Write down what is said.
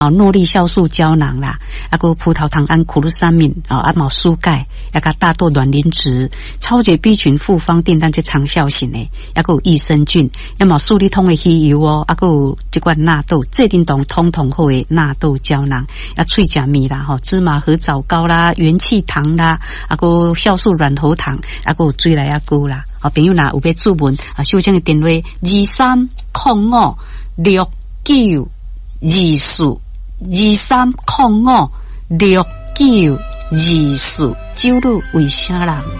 诺丽酵素胶囊啦，啊个葡萄糖胺苦鲁沙敏啊毛舒钙，啊个大豆卵磷脂、超级 B 群复方订单这长效型的，啊个有益生菌，要么树立通的鱼油哦，啊个有这款纳豆这叮咚通通好的纳豆胶囊，啊脆甲米啦芝麻和枣膏啦，元气糖啦，啊个酵素软喉糖，啊个有水来啊膏啦，朋友若有要注文收请的电话23052423056924，酒女为啥人？